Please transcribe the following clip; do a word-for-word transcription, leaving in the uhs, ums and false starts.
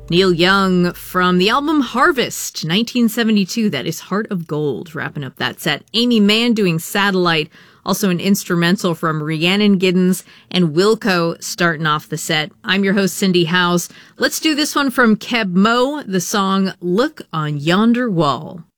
Neil Young from the album Harvest, nineteen seventy-two. That is Heart of Gold, wrapping up that set. Amy Mann doing Satellite, also an instrumental from Rhiannon Giddens, and Wilco starting off the set. I'm your host, Cindy Howes. Let's do this one from Keb Mo, the song Look on Yonder Wall.